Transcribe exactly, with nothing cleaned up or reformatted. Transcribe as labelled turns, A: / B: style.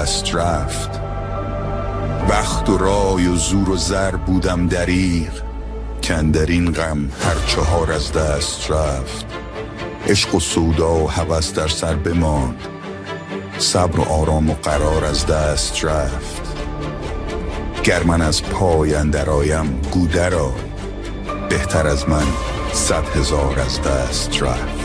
A: دست رفت. وقت و رای و زور و زر بودم دریغ، کاندر این غم هر چهار از دست رفت. عشق و سودا و هوس در سر بماند، صبر و آرام و قرار از دست رفت. گر من از پای اندر آیم گو درآی، بهتر از من صد هزار از دست رفت.